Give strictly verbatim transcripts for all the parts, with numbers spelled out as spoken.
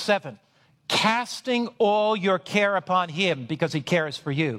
seven. Casting all your care upon him because he cares for you.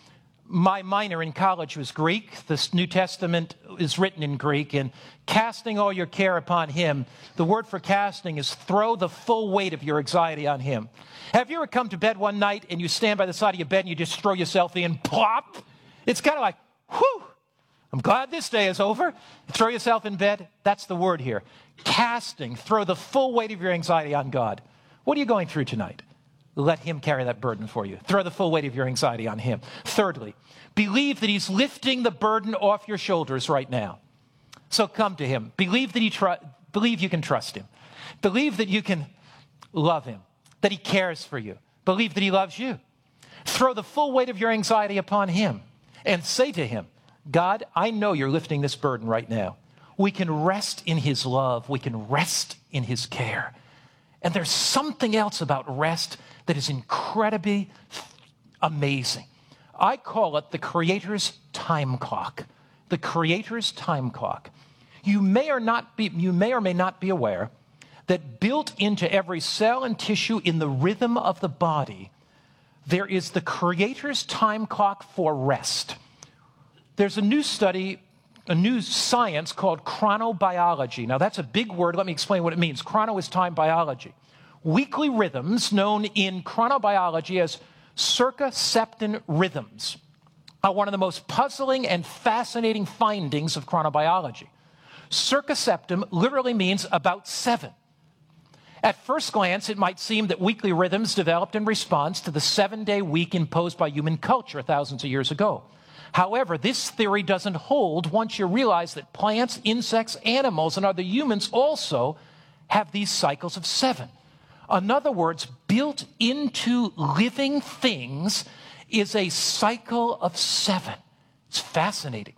My minor in college was Greek. The New Testament is written in Greek. And casting all your care upon him, the word for casting is throw the full weight of your anxiety on him. Have you ever come to bed one night and you stand by the side of your bed and you just throw yourself in, plop? It's kind of like, whew, I'm glad this day is over. Throw yourself in bed. That's the word here. Casting, throw the full weight of your anxiety on God. What are you going through tonight? Let him carry that burden for you. Throw the full weight of your anxiety on him. Thirdly, believe that he's lifting the burden off your shoulders right now. So come to him. Believe that he tr- believe you can trust him. Believe that you can love him, that he cares for you. Believe that he loves you. Throw the full weight of your anxiety upon him and say to him, God, I know you're lifting this burden right now. We can rest in his love. We can rest in his care. And there's something else about rest that is incredibly amazing. I call it the Creator's time clock. The Creator's time clock. You may or not be, you may or may not be aware that built into every cell and tissue in the rhythm of the body, there is the Creator's time clock for rest. There's a new study, a new science called chronobiology. Now, that's a big word. Let me explain what it means. Chrono is time biology. Weekly rhythms, known in chronobiology as circaseptan rhythms, are one of the most puzzling and fascinating findings of chronobiology. Circaseptan literally means about seven. At first glance, it might seem that weekly rhythms developed in response to the seven-day week imposed by human culture thousands of years ago. However, this theory doesn't hold once you realize that plants, insects, animals, and other humans also have these cycles of seven. In other words, built into living things is a cycle of seven. It's fascinating.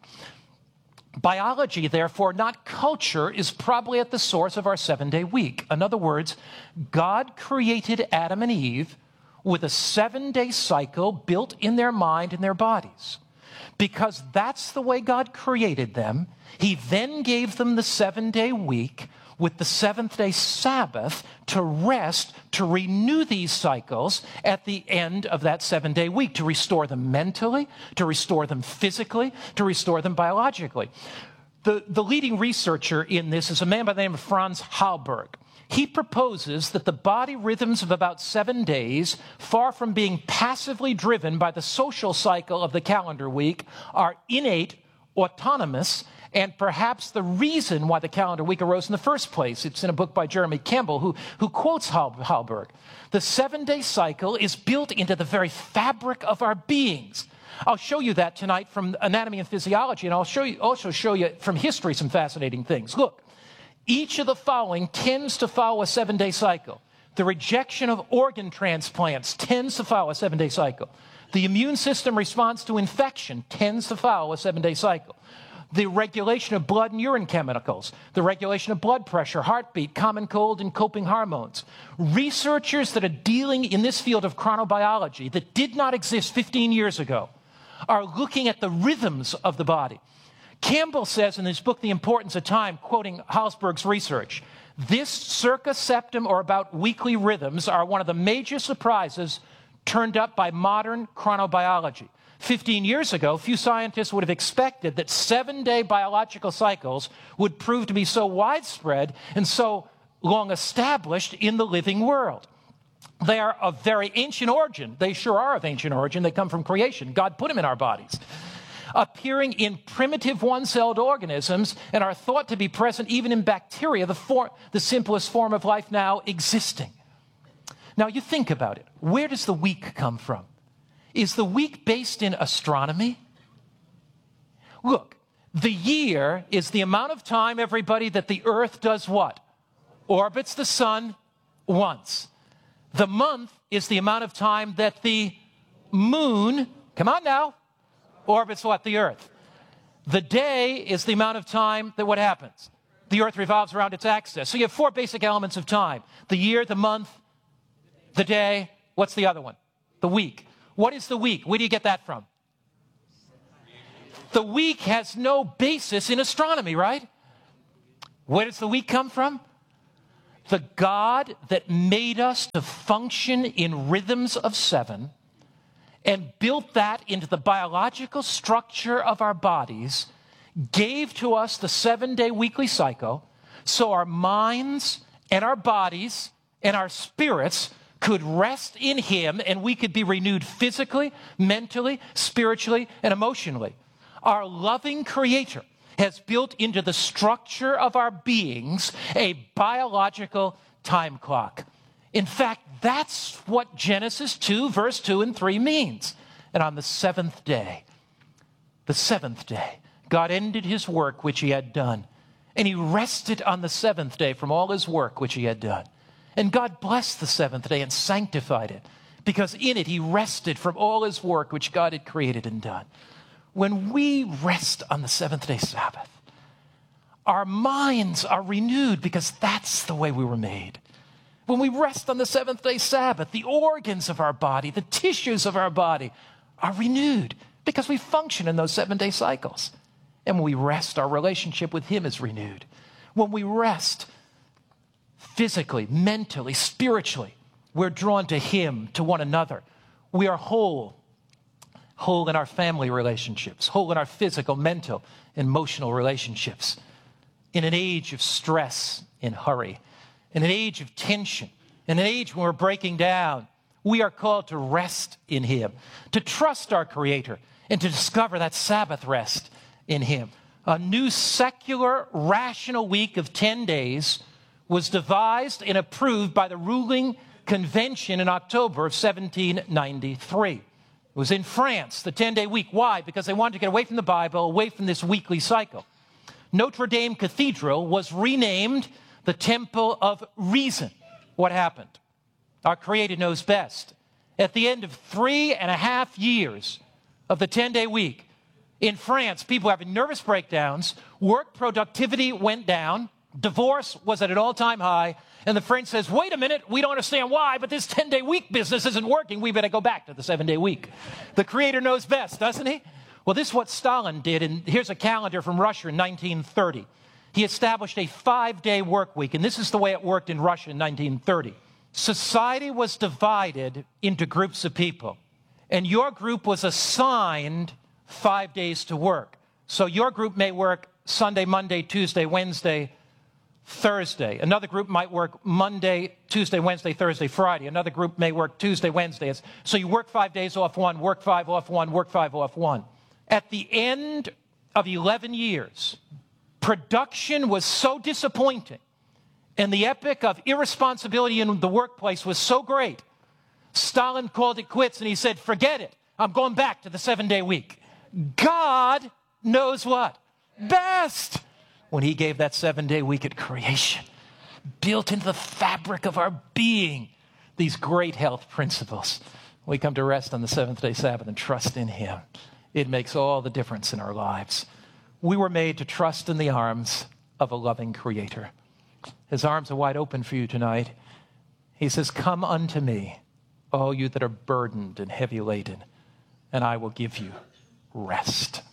Biology, therefore, not culture, is probably at the source of our seven-day week. In other words, God created Adam and Eve with a seven-day cycle built in their mind and their bodies. Because that's the way God created them, he then gave them the seven-day week with the seventh-day Sabbath to rest, to renew these cycles at the end of that seven-day week, to restore them mentally, to restore them physically, to restore them biologically. The, the leading researcher in this is a man by the name of Franz Halberg. He proposes that the body rhythms of about seven days, far from being passively driven by the social cycle of the calendar week, are innate, autonomous, and perhaps the reason why the calendar week arose in the first place. It's in a book by Jeremy Campbell, who, who quotes Hal, Halberg. The seven-day cycle is built into the very fabric of our beings. I'll show you that tonight from Anatomy and Physiology, and I'll show you, also show you from history some fascinating things. Look, each of the following tends to follow a seven-day cycle. The rejection of organ transplants tends to follow a seven-day cycle. The immune system response to infection tends to follow a seven-day cycle. The regulation of blood and urine chemicals, the regulation of blood pressure, heartbeat, common cold, and coping hormones. Researchers that are dealing in this field of chronobiology that did not exist fifteen years ago are looking at the rhythms of the body. Campbell says in his book, The Importance of Time, quoting Halberg's research, this circaseptan, or about weekly rhythms, are one of the major surprises turned up by modern chronobiology. Fifteen years ago, few scientists would have expected that seven-day biological cycles would prove to be so widespread and so long established in the living world. They are of very ancient origin. They sure are of ancient origin. They come from creation. God put them in our bodies. Appearing in primitive one-celled organisms and are thought to be present even in bacteria, the, for, the simplest form of life now existing. Now, you think about it. Where does the week come from? Is the week based in astronomy? Look, the year is the amount of time, everybody, that the Earth does what? Orbits the sun once. The month is the amount of time that the moon, come on now, orbits what? The Earth. The day is the amount of time that what happens? The Earth revolves around its axis. So you have four basic elements of time. The year, the month, the day. What's the other one? The week. What is the week? Where do you get that from? The week has no basis in astronomy, right? Where does the week come from? The God that made us to function in rhythms of seven and built that into the biological structure of our bodies gave to us the seven-day weekly cycle so our minds and our bodies and our spirits could rest in him and we could be renewed physically, mentally, spiritually, and emotionally. Our loving Creator has built into the structure of our beings a biological time clock. In fact, that's what Genesis two, verse two and three means. And on the seventh day, the seventh day, God ended his work which he had done. And he rested on the seventh day from all his work which he had done. And God blessed the seventh day and sanctified it, because in it he rested from all his work which God had created and done. When we rest on the seventh day Sabbath, our minds are renewed because that's the way we were made. When we rest on the seventh day Sabbath, the organs of our body, the tissues of our body are renewed because we function in those seven-day cycles. And when we rest, our relationship with him is renewed. When we rest physically, mentally, spiritually, we're drawn to him, to one another. We are whole. Whole in our family relationships, whole in our physical, mental, emotional relationships. In an age of stress and hurry, in an age of tension, in an age when we're breaking down, we are called to rest in him, to trust our Creator, and to discover that Sabbath rest in him. A new secular, rational week of ten days was devised and approved by the ruling convention in October of seventeen ninety-three. It was in France, the ten-day week. Why? Because they wanted to get away from the Bible, away from this weekly cycle. Notre Dame Cathedral was renamed the Temple of Reason. What happened? Our Creator knows best. At the end of three and a half years of the ten-day week, in France, people were having nervous breakdowns, work productivity went down, divorce was at an all-time high, and the French says, wait a minute, we don't understand why, but this ten-day week business isn't working. We better go back to the seven-day week. The Creator knows best, doesn't he? Well, this is what Stalin did, and here's a calendar from Russia in nineteen thirty. He established a five-day work week, and this is the way it worked in Russia in nineteen thirty. Society was divided into groups of people, and your group was assigned five days to work. So your group may work Sunday, Monday, Tuesday, Wednesday, Thursday. Another group might work Monday, Tuesday, Wednesday, Thursday, Friday. Another group may work Tuesday, Wednesday. So you work five days off one, work five off one, work five off one. At the end of eleven years, production was so disappointing and the epic of irresponsibility in the workplace was so great, Stalin called it quits and he said, forget it. I'm going back to the seven-day week. God knows what? Best. When he gave that seven-day week at creation, built into the fabric of our being these great health principles. We come to rest on the seventh-day Sabbath and trust in him. It makes all the difference in our lives. We were made to trust in the arms of a loving Creator. His arms are wide open for you tonight. He says, come unto me, all you that are burdened and heavy laden, and I will give you rest.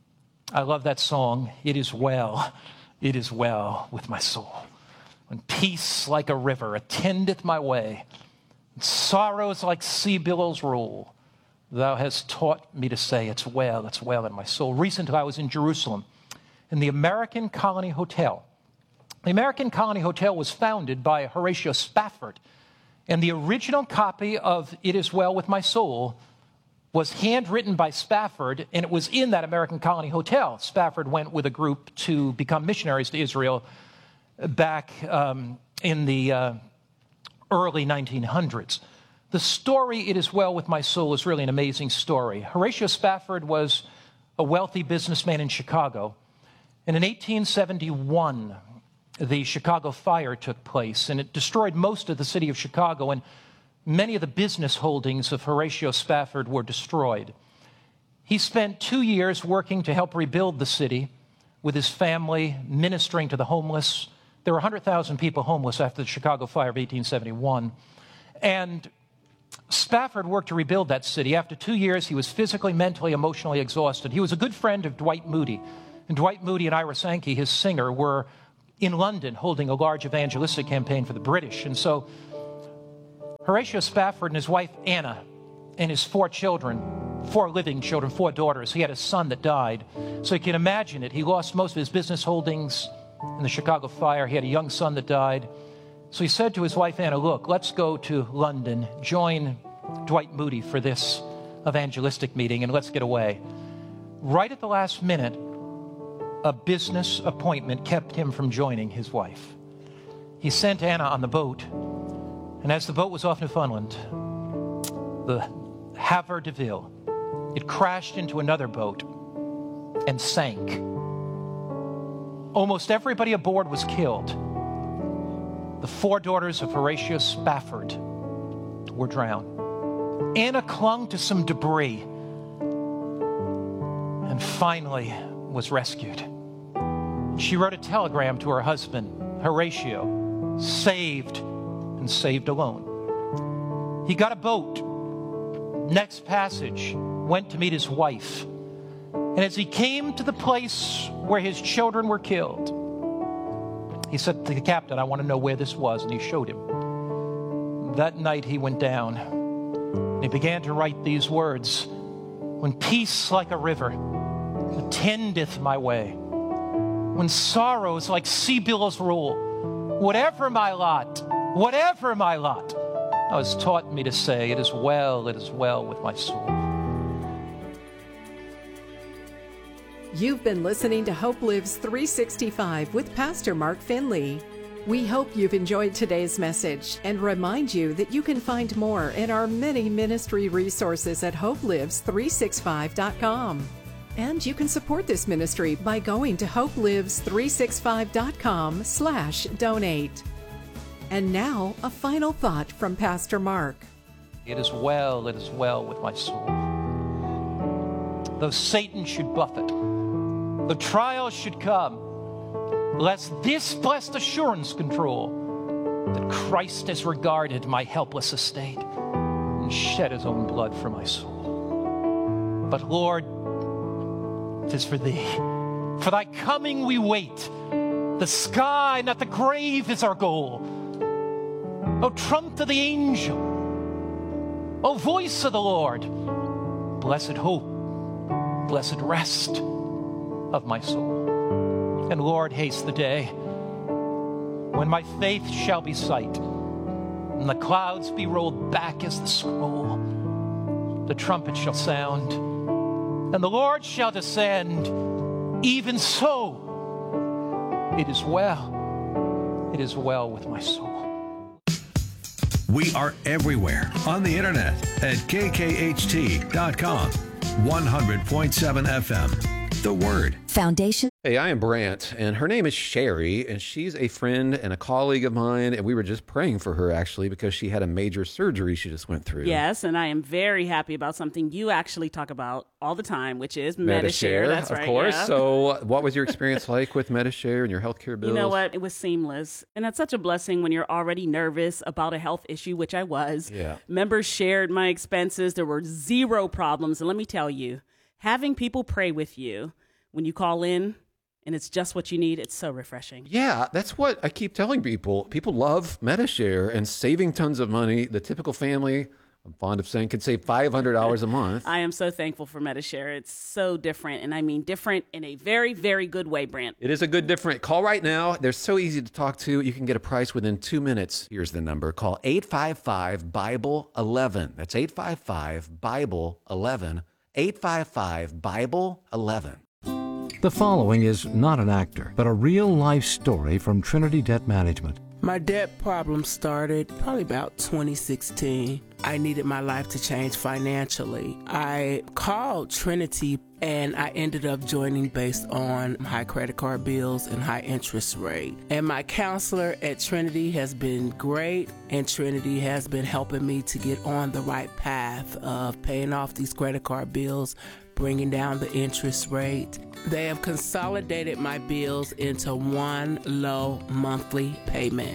I love that song, It Is Well, It Is Well with My Soul. When peace like a river attendeth my way, and sorrows like sea billows roll, thou hast taught me to say, it's well, it's well in my soul. Recently I was in Jerusalem, in the American Colony Hotel. The American Colony Hotel was founded by Horatio Spafford, and the original copy of It Is Well with My Soul was handwritten by Spafford, and it was in that American Colony Hotel. Spafford went with a group to become missionaries to Israel back um, in the uh, early nineteen hundreds. The story, It Is Well with My Soul, is really an amazing story. Horatio Spafford was a wealthy businessman in Chicago, and in eighteen seventy-one, the Chicago fire took place, and it destroyed most of the city of Chicago, and many of the business holdings of Horatio Spafford were destroyed. He spent two years working to help rebuild the city with his family, ministering to the homeless. There were one hundred thousand people homeless after the Chicago fire of eighteen seventy-one. And Spafford worked to rebuild that city. After two years, he was physically, mentally, emotionally exhausted. He was a good friend of Dwight Moody. And Dwight Moody and Ira Sankey, his singer, were in London holding a large evangelistic campaign for the British. And so Horatio Spafford and his wife Anna and his four children, four living children, four daughters. He had a son that died. So you can imagine it. He lost most of his business holdings in the Chicago fire. He had a young son that died. So he said to his wife Anna, look, let's go to London, join Dwight Moody for this evangelistic meeting, and let's get away. Right at the last minute, a business appointment kept him from joining his wife. He sent Anna on the boat, and as the boat was off Newfoundland, the Havre de Ville, it crashed into another boat and sank. Almost everybody aboard was killed. The four daughters of Horatio Spafford were drowned. Anna clung to some debris and finally was rescued. She wrote a telegram to her husband, Horatio, saved and saved alone. He got a boat. Next passage, went to meet his wife. And as he came to the place where his children were killed, he said to the captain, I want to know where this was. And he showed him. That night he went down and he began to write these words. When peace like a river attendeth my way, when sorrows like sea billows roll, whatever my lot, whatever my lot, thou hast taught me to say, it is well, it is well with my soul. You've been listening to Hope Lives three sixty-five with Pastor Mark Finley. We hope you've enjoyed today's message and remind you that you can find more in our many ministry resources at hope lives three sixty-five dot com. And you can support this ministry by going to hope lives three sixty-five dot com slash donate. And now, a final thought from Pastor Mark. It is well, it is well with my soul. Though Satan should buffet, the trials should come, lest this blessed assurance control that Christ has regarded my helpless estate and shed his own blood for my soul. But Lord, 'tis for thee. For thy coming we wait. The sky, not the grave, is our goal. O trump of the angel, O voice of the Lord, blessed hope, blessed rest of my soul. And Lord, haste the day when my faith shall be sight, and the clouds be rolled back as the scroll. The trumpet shall sound, and the Lord shall descend. Even so, it is well, it is well with my soul. We are everywhere on the internet at K K H T dot com. one hundred point seven F M. The Word. Foundation. Hey, I am Brant, and her name is Sherry, and she's a friend and a colleague of mine, and we were just praying for her, actually, because she had a major surgery she just went through. Yes, and I am very happy about something you actually talk about all the time, which is Medi-Share. Medi-Share, That's of right, course. yeah. So what was your experience like with Medi-Share and your healthcare bills? You know what? It was seamless, and that's such a blessing when you're already nervous about a health issue, which I was. Yeah. Members shared my expenses. There were zero problems, and let me tell you, having people pray with you when you call in, and it's just what you need, it's so refreshing. Yeah, that's what I keep telling people. People love Medi-Share and saving tons of money. The typical family, I'm fond of saying, can save five hundred dollars a month. I am so thankful for Medi-Share. It's so different, and I mean different in a very, very good way, Brant. It is a good different. Call right now. They're so easy to talk to. You can get a price within two minutes. Here's the number. Call eight five five, Bible eleven. That's eight five five, Bible eleven. eight five five, Bible eleven. The following is not an actor, but a real-life story from Trinity Debt Management. My debt problem started probably about twenty sixteen. I needed my life to change financially. I called Trinity and I ended up joining based on high credit card bills and high interest rate. And my counselor at Trinity has been great, and Trinity has been helping me to get on the right path of paying off these credit card bills, bringing down the interest rate. They have consolidated my bills into one low monthly payment.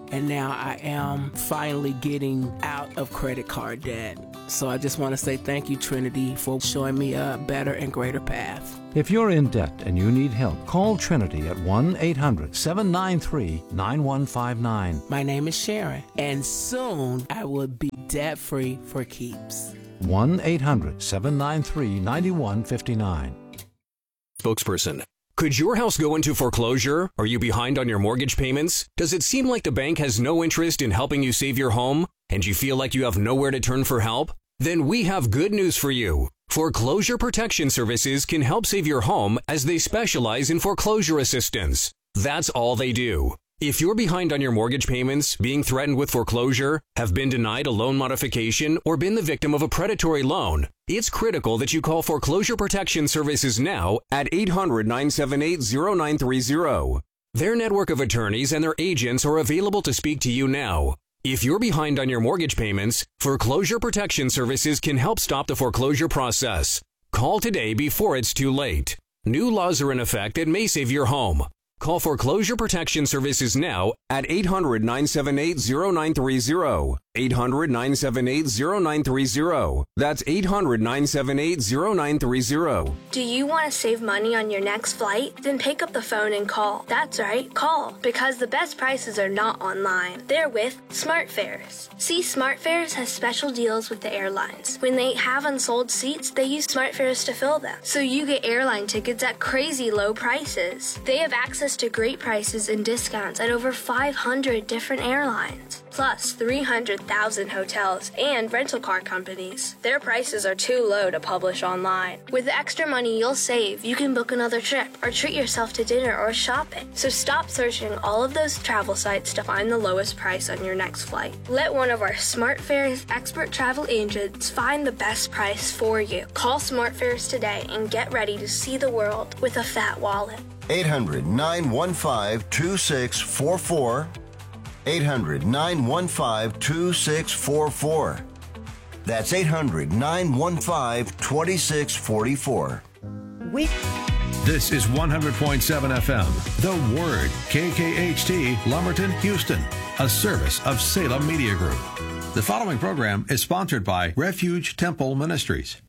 and now I am finally getting out of credit card debt. So I just want to say thank you, Trinity, for showing me a better and greater path. If you're in debt and you need help, call Trinity at one eight hundred seven nine three nine one five nine. My name is Sharon, and soon I will be debt-free for keeps. one eight hundred seven nine three nine one five nine. Spokesperson. Could your house go into foreclosure? Are you behind on your mortgage payments? Does it seem like the bank has no interest in helping you save your home? And you feel like you have nowhere to turn for help? Then we have good news for you. Foreclosure Protection Services can help save your home as they specialize in foreclosure assistance. That's all they do. If you're behind on your mortgage payments, being threatened with foreclosure, have been denied a loan modification, or been the victim of a predatory loan, it's critical that you call Foreclosure Protection Services now at eight hundred nine seven eight zero nine three zero. Their network of attorneys and their agents are available to speak to you now. If you're behind on your mortgage payments, Foreclosure Protection Services can help stop the foreclosure process. Call today before it's too late. New laws are in effect that may save your home. Call Foreclosure Protection Services now at eight hundred nine seven eight zero nine three zero. eight hundred nine seven eight zero nine three zero. That's eight hundred nine seven eight zero nine three zero. Do you want to save money on your next flight? Then pick up the phone and call. That's right, call. Because the best prices are not online. They're with SmartFares. See, SmartFares has special deals with the airlines. When they have unsold seats, they use SmartFares to fill them. So you get airline tickets at crazy low prices. They have access to great prices and discounts at over five hundred different airlines. Plus three hundred thousand hotels and rental car companies. Their prices are too low to publish online. With the extra money you'll save, you can book another trip or treat yourself to dinner or shopping. So stop searching all of those travel sites to find the lowest price on your next flight. Let one of our SmartFares expert travel agents find the best price for you. Call SmartFares today and get ready to see the world with a fat wallet. eight hundred nine one five two six four four. eight hundred nine one five two six four four. That's eight hundred nine one five two six four four. We- this is one hundred point seven F M, The Word, K K H T, Lumberton, Houston, a service of Salem Media Group. The following program is sponsored by Refuge Temple Ministries.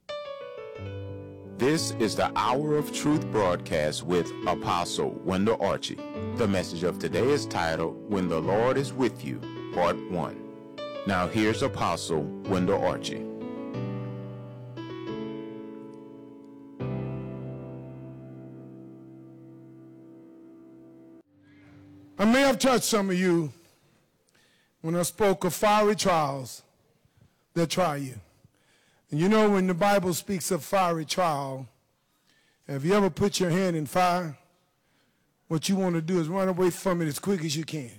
This is the Hour of Truth broadcast with Apostle Wendell Archie. The message of today is titled, When the Lord is With You, Part one. Now here's Apostle Wendell Archie. I may have touched some of you when I spoke of fiery trials that try you. And you know, when the Bible speaks of fiery trial, have you ever put your hand in fire? What you want to do is run away from it as quick as you can.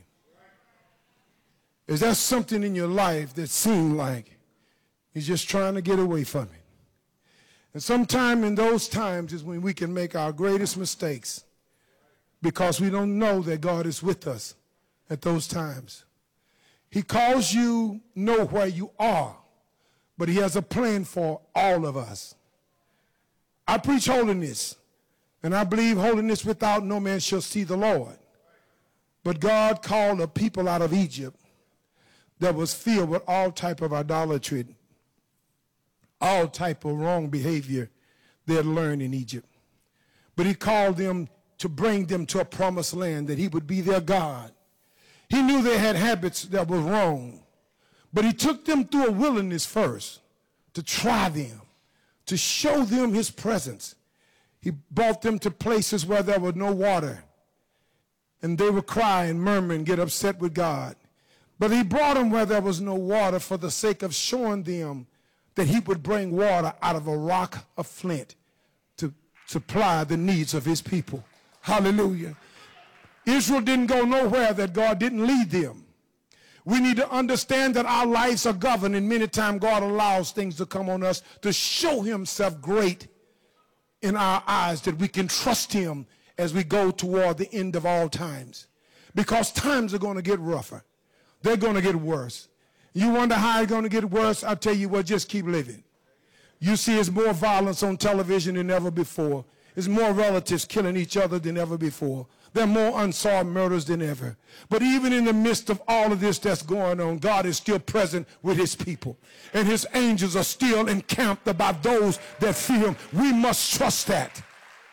Is there something in your life that seemed like you're just trying to get away from it? And sometime in those times is when we can make our greatest mistakes because we don't know that God is with us at those times. He calls you know where you are, but he has a plan for all of us. I preach holiness, and I believe holiness without no man shall see the Lord. But God called a people out of Egypt that was filled with all type of idolatry, all type of wrong behavior they had learned in Egypt. But he called them to bring them to a promised land, that he would be their God. He knew they had habits that were wrong, but he took them through a wilderness first to try them, to show them his presence. He brought them to places where there was no water, and they would cry and murmur and get upset with God. But he brought them where there was no water for the sake of showing them that he would bring water out of a rock of flint to supply the needs of his people. Hallelujah. Israel didn't go nowhere that God didn't lead them. We need to understand that our lives are governed, and many times God allows things to come on us to show himself great in our eyes, that we can trust him as we go toward the end of all times. Because times are going to get rougher. They're going to get worse. You wonder how it's going to get worse? I'll tell you what, just keep living. You see, it's more violence on television than ever before. There's more relatives killing each other than ever before. There are more unsolved murders than ever. But even in the midst of all of this that's going on, God is still present with his people. And his angels are still encamped about those that fear him. We must trust that.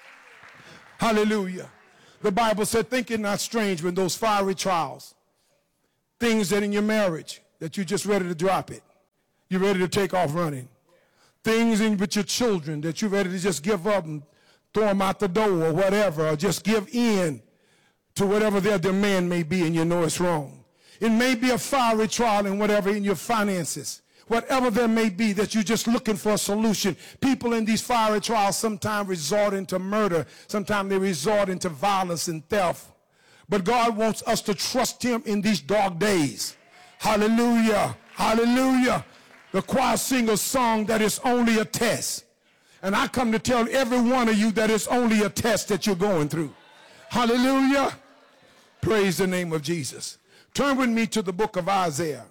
Hallelujah. The Bible said, think it not strange when those fiery trials, things that in your marriage, that you're just ready to drop it. You're ready to take off running. Things in with your children that you're ready to just give up and throw them out the door or whatever, or just give in to whatever their demand may be, and you know it's wrong. It may be a fiery trial in whatever in your finances. Whatever there may be that you're just looking for a solution. People in these fiery trials sometimes resort into murder. Sometimes they resort into violence and theft. But God wants us to trust him in these dark days. Hallelujah. Hallelujah. The choir sing a song that is only a test. And I come to tell every one of you that it's only a test that you're going through. Hallelujah. Praise the name of Jesus. Turn with me to the book of Isaiah.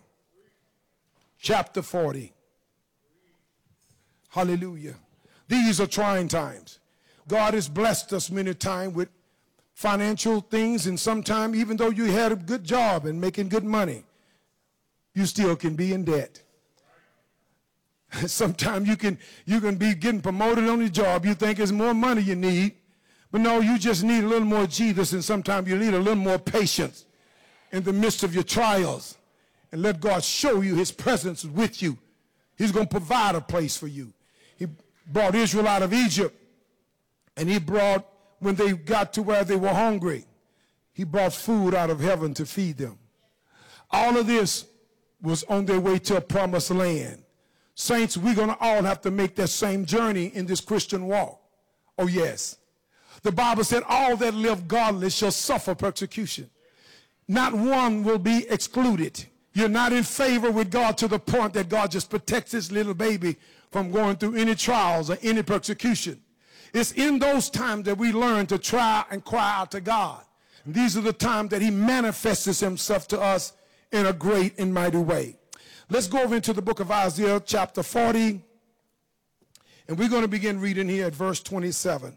Chapter forty. Hallelujah. These are trying times. God has blessed us many times with financial things, and sometimes even though you had a good job and making good money, you still can be in debt. Sometimes you can, you can be getting promoted on your job. You think it's more money you need, but no, you just need a little more Jesus, and sometimes you need a little more patience in the midst of your trials. And let God show you his presence with you. He's going to provide a place for you. He brought Israel out of Egypt, and he brought, when they got to where they were hungry, he brought food out of heaven to feed them. All of this was on their way to a promised land. Saints, we're going to all have to make that same journey in this Christian walk. Oh, yes. The Bible said, all that live godly shall suffer persecution. Not one will be excluded. You're not in favor with God to the point that God just protects his little baby from going through any trials or any persecution. It's in those times that we learn to try and cry out to God. And these are the times that he manifests himself to us in a great and mighty way. Let's go over into the book of Isaiah chapter forty. And we're going to begin reading here at verse twenty-seven.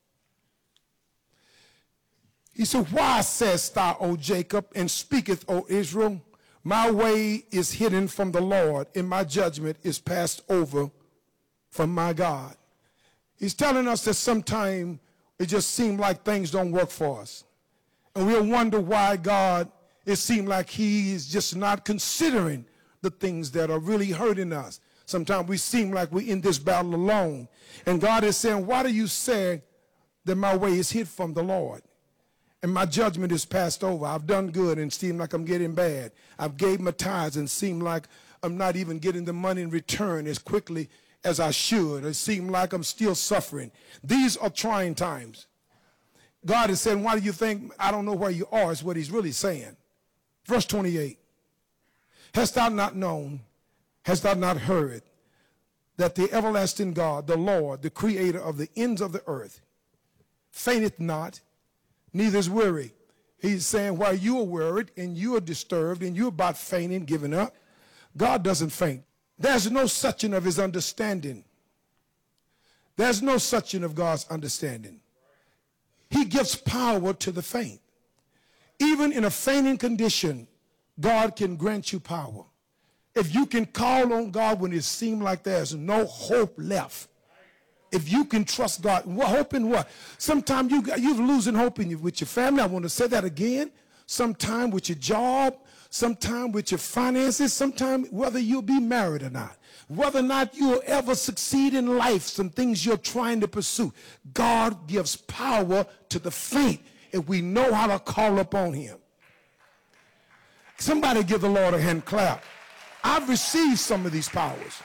He said, why sayest thou, O Jacob, and speaketh, O Israel? My way is hidden from the Lord, and my judgment is passed over from my God. He's telling us that sometimes it just seems like things don't work for us. And we'll wonder why God, it seems like he is just not considering the things that are really hurting us. Sometimes we seem like we're in this battle alone. And God is saying, why do you say that my way is hid from the Lord? And my judgment is passed over. I've done good and seem like I'm getting bad. I've gave my tithes and seem like I'm not even getting the money in return as quickly as I should. It seems like I'm still suffering. These are trying times. God is saying, why do you think I don't know where you are, is what he's really saying. Verse twenty-eight. Hast thou not known, hast thou not heard, that the everlasting God, the Lord, the creator of the ends of the earth, fainteth not, neither is weary. He's saying while you are worried and you are disturbed and you're about fainting, giving up, God doesn't faint. There's no suching of his understanding. There's no suching of God's understanding. He gives power to the faint. Even in a fainting condition, God can grant you power. If you can call on God when it seems like there's no hope left, if you can trust God, what hope in what? Sometimes you, you're losing hope in you, with your family. I want to say that again. Sometime with your job, sometime with your finances, sometime whether you'll be married or not, whether or not you'll ever succeed in life, some things you're trying to pursue. God gives power to the faint if we know how to call upon him. Somebody give the Lord a hand clap. I've received some of these powers.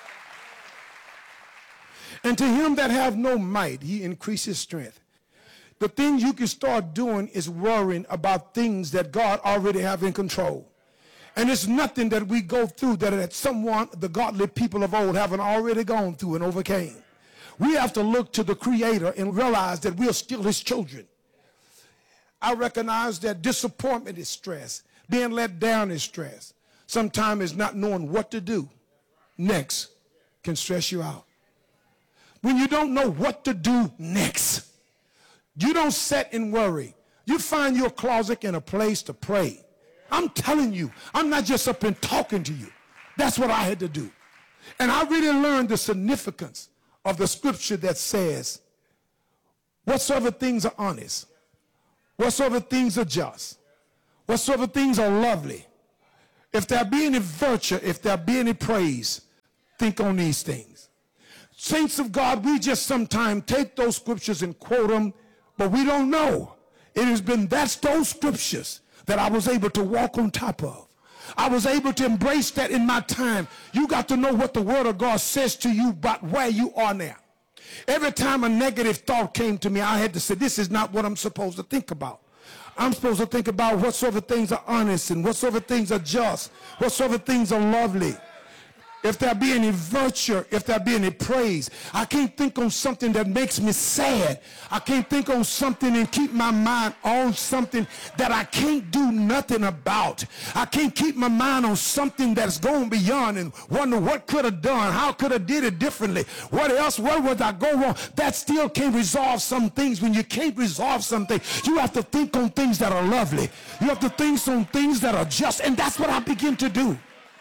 And to him that have no might, he increases strength. The thing you can start doing is worrying about things that God already have in control. And it's nothing that we go through that, that someone, the godly people of old, haven't already gone through and overcame. We have to look to the Creator and realize that we are still his children. I recognize that disappointment is stress. Being let down is stress. Sometimes it's not knowing what to do next can stress you out. When you don't know what to do next, you don't sit and worry. You find your closet and a place to pray. I'm telling you, I'm not just up and talking to you. That's what I had to do. And I really learned the significance of the scripture that says, whatsoever things are honest, whatsoever things are just, whatsoever things are lovely, if there be any virtue, if there be any praise, think on these things. Saints of God, we just sometimes take those scriptures and quote them, but we don't know. It has been, that's those scriptures that I was able to walk on top of. I was able to embrace that in my time. You got to know what the word of God says to you about where you are now. Every time a negative thought came to me, I had to say, this is not what I'm supposed to think about. I'm supposed to think about whatsoever things are honest and whatsoever things are just, whatsoever things are lovely. If there be any virtue, if there be any praise, I can't think on something that makes me sad. I can't think on something and keep my mind on something that I can't do nothing about. I can't keep my mind on something that's going beyond and wonder what could have done, how could have did it differently, what else, where would I go wrong? That still can't resolve some things. When you can't resolve something, you have to think on things that are lovely. You have to think on things that are just, and that's what I begin to do.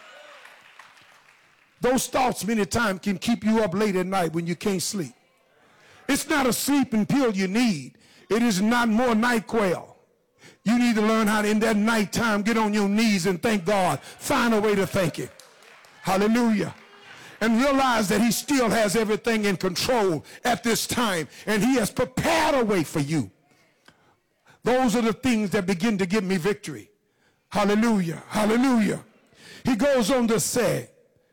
Those thoughts many times can keep you up late at night when you can't sleep. It's not a sleeping pill you need. It is not more NyQuil. You need to learn how to, in that nighttime, get on your knees and thank God. Find a way to thank Him. Hallelujah. And realize that He still has everything in control at this time. And He has prepared a way for you. Those are the things that begin to give me victory. Hallelujah. Hallelujah. He goes on to say,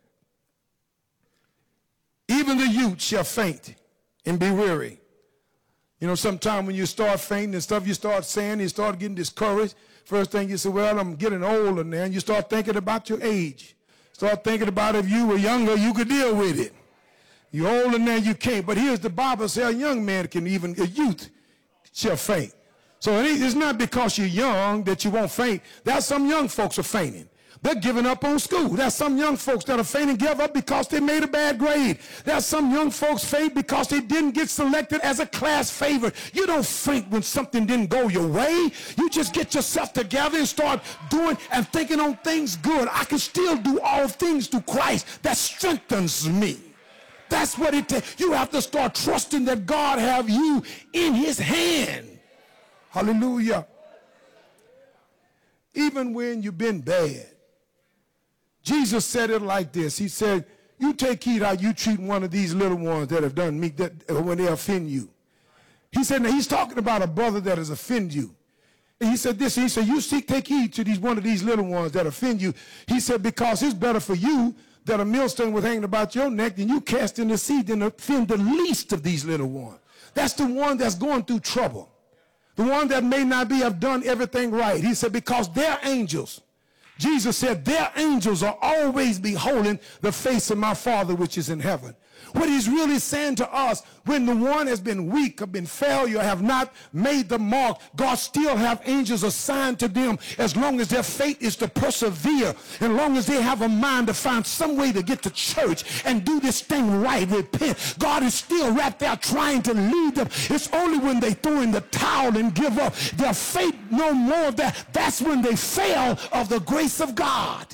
even the youth shall faint and be weary. You know, sometimes when you start fainting and stuff, you start saying, you start getting discouraged. First thing you say, well, I'm getting older now. And you start thinking about your age. Start thinking about if you were younger, you could deal with it. You're older now, you can't. But here's the Bible says a young man can even, a youth shall faint. So it's not because you're young that you won't faint. There's some young folks are fainting. They're giving up on school. There's some young folks that are fainting and give up because they made a bad grade. There's some young folks faint because they didn't get selected as a class favorite. You don't faint when something didn't go your way. You just get yourself together and start doing and thinking on things good. I can still do all things through Christ that strengthens me. That's what it takes. You have to start trusting that God have you in His hand. Hallelujah. Even when you've been bad. Jesus said it like this. He said, you take heed how you treat one of these little ones that have done me, that when they offend you. He said, now he's talking about a brother that has offended you. And he said this, he said, you seek, take heed to these one of these little ones that offend you. He said, because it's better for you that a millstone was hanging about your neck than you cast in the sea than offend the least of these little ones. That's the one that's going through trouble. The one that may not be have done everything right. He said, because they're angels. Jesus said, their angels are always beholding the face of my Father which is in heaven. What he's really saying to us, when the one has been weak, or been failure, have not made the mark, God still have angels assigned to them as long as their faith is to persevere, and long as they have a mind to find some way to get to church and do this thing right, repent. God is still right there trying to lead them. It's only when they throw in the towel and give up their faith no more, that that's when they fail of the grace of God.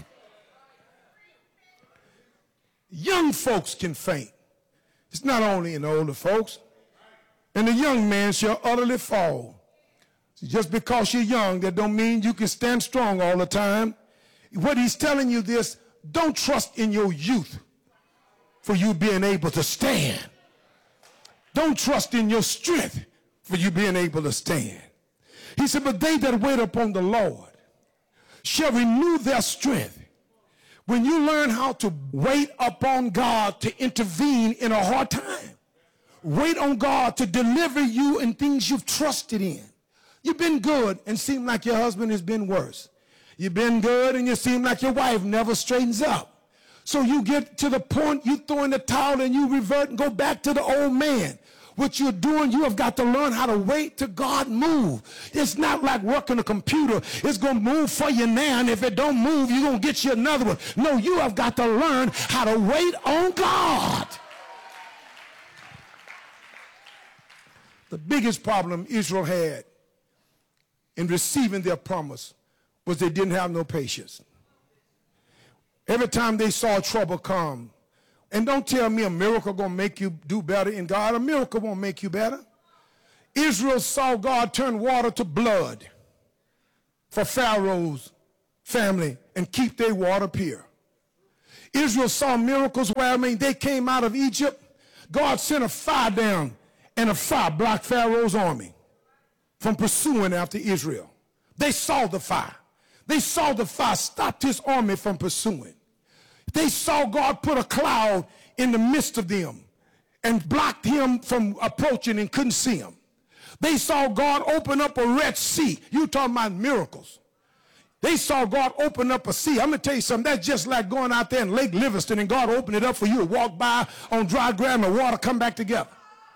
Young folks can faint. It's not only in the older folks. And the young man shall utterly fall. Just because you're young, that don't mean you can stand strong all the time. What he's telling you this, don't trust in your youth for you being able to stand. Don't trust in your strength for you being able to stand. He said, but they that wait upon the Lord shall renew their strength. When you learn how to wait upon God to intervene in a hard time, wait on God to deliver you in things you've trusted in. You've been good and seem like your husband has been worse. You've been good and you seem like your wife never straightens up. So you get to the point you throw in the towel and you revert and go back to the old man. What you're doing, you have got to learn how to wait till God move. It's not like working a computer. It's going to move for you now, and if it don't move, you're going to get you another one. No, you have got to learn how to wait on God. The biggest problem Israel had in receiving their promise was they didn't have no patience. Every time they saw trouble come, and don't tell me a miracle gonna make you do better in God. A miracle won't make you better. Israel saw God turn water to blood for Pharaoh's family and keep their water pure. Israel saw miracles where, I mean, they came out of Egypt. God sent a fire down, and a fire blocked Pharaoh's army from pursuing after Israel. They saw the fire. They saw the fire stopped his army from pursuing. They saw God put a cloud in the midst of them and blocked him from approaching and couldn't see him. They saw God open up a Red Sea. You talking about miracles. They saw God open up a sea. I'm going to tell you something. That's just like going out there in Lake Livingston and God opened it up for you to walk by on dry ground and the water come back together.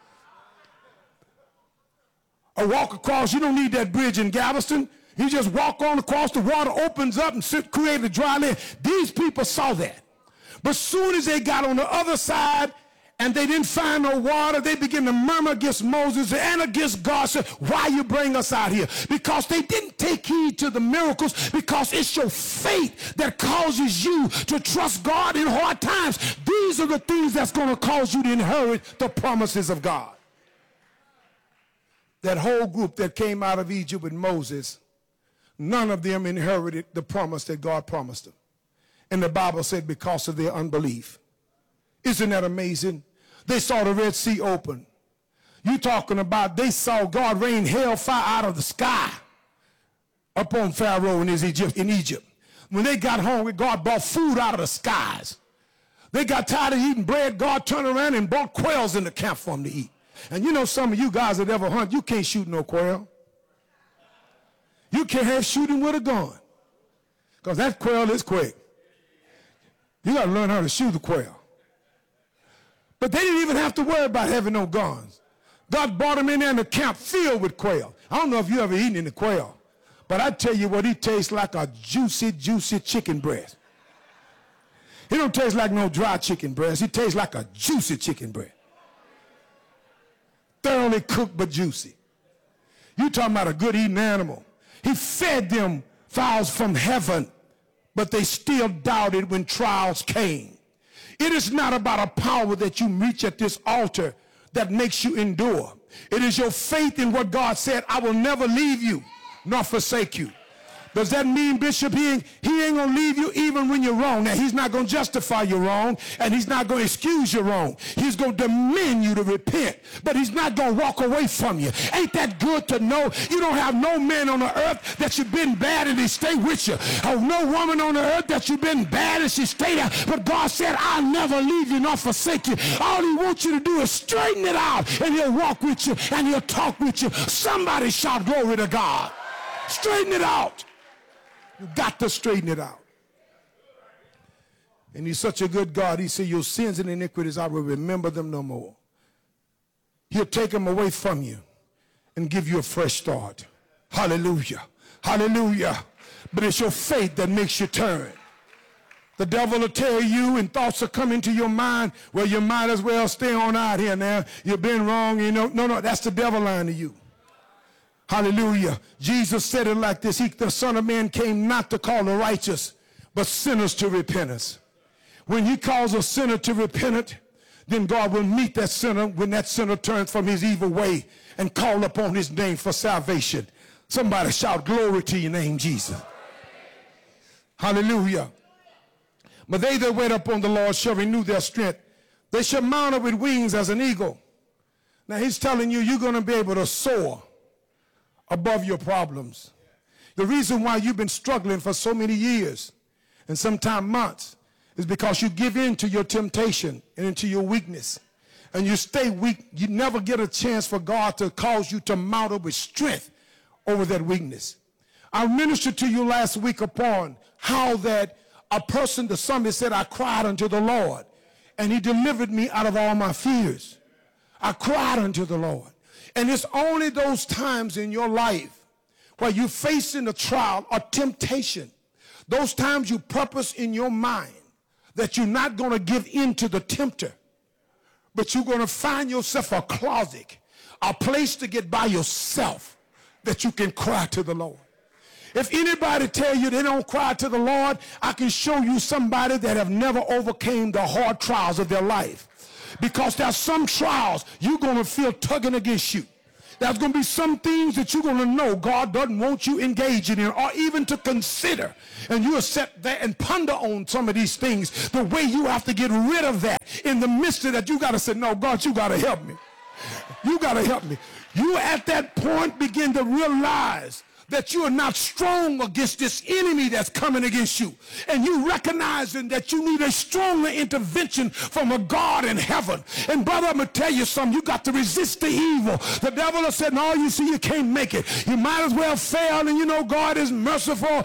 Or walk across. You don't need that bridge in Galveston. You just walk on across, the water opens up and sit, create a dry land. These people saw that. But soon as they got on the other side and they didn't find no water, they began to murmur against Moses and against God. Said, why you bring us out here? Because they didn't take heed to the miracles, because it's your faith that causes you to trust God in hard times. These are the things that's going to cause you to inherit the promises of God. That whole group that came out of Egypt with Moses, none of them inherited the promise that God promised them. And the Bible said because of their unbelief. Isn't that amazing? They saw the Red Sea open. You talking about they saw God rain hellfire out of the sky upon Pharaoh and his Egypt, in Egypt. When they got home, God brought food out of the skies. They got tired of eating bread. God turned around and brought quails in the camp for them to eat. And you know, some of you guys that ever hunt, you can't shoot no quail. You can't have shooting with a gun, because that quail is quick. You got to learn how to shoot a quail. But they didn't even have to worry about having no guns. God brought them in there in the camp filled with quail. I don't know if you ever eaten any quail, but I tell you what, he tastes like a juicy, juicy chicken breast. He don't taste like no dry chicken breast. He tastes like a juicy chicken breast. Thoroughly cooked but juicy. You talking about a good eating animal. He fed them fowls from heaven, but they still doubted when trials came. It is not about a power that you reach at this altar that makes you endure. It is your faith in what God said, I will never leave you nor forsake you. Does that mean, Bishop, he ain't, he ain't going to leave you even when you're wrong? Now, he's not going to justify your wrong, and he's not going to excuse your wrong. He's going to demand you to repent, but he's not going to walk away from you. Ain't that good to know? You don't have no man on the earth that you've been bad and he stay with you. Or no woman on the earth that you've been bad and she stay there. But God said, I'll never leave you nor forsake you. All he wants you to do is straighten it out, and he'll walk with you and he'll talk with you. Somebody shout glory to God. Straighten it out. You got to straighten it out. And he's such a good God. He said, your sins and iniquities, I will remember them no more. He'll take them away from you and give you a fresh start. Hallelujah. Hallelujah. But it's your faith that makes you turn. The devil will tell you, and thoughts will come into your mind, well, you might as well stay on out here now. You've been wrong. You know, no, no, that's the devil lying to you. Hallelujah. Jesus said it like this. He, the Son of Man came not to call the righteous, but sinners to repentance. When he calls a sinner to repentance, then God will meet that sinner when that sinner turns from his evil way and call upon his name for salvation. Somebody shout glory to your name, Jesus. Hallelujah. But they that wait upon the Lord shall renew their strength. They shall mount up with wings as an eagle. Now he's telling you, you're going to be able to soar above your problems. The reason why you've been struggling for so many years and sometimes months is because you give in to your temptation and into your weakness. And you stay weak. You never get a chance for God to cause you to mount up with strength over that weakness. I ministered to you last week upon how that a person, the psalmist said, I cried unto the Lord, and he delivered me out of all my fears. I cried unto the Lord. And it's only those times in your life where you're facing a trial or temptation, those times you purpose in your mind that you're not going to give in to the tempter, but you're going to find yourself a closet, a place to get by yourself that you can cry to the Lord. If anybody tell you they don't cry to the Lord, I can show you somebody that have never overcame the hard trials of their life. Because there's some trials you're going to feel tugging against you. There's going to be some things that you're going to know God doesn't want you engaging in or even to consider. And you'll sit there and ponder on some of these things, the way you have to get rid of that. In the midst of that, you got to say, no, God, you got to help me. You got to help me. You at that point begin to realize that you are not strong against this enemy that's coming against you. And you recognizing that you need a stronger intervention from a God in heaven. And brother, I'm going to tell you something. You got to resist the evil. The devil has said, no, you see, you can't make it. You might as well fail. And you know, God is merciful.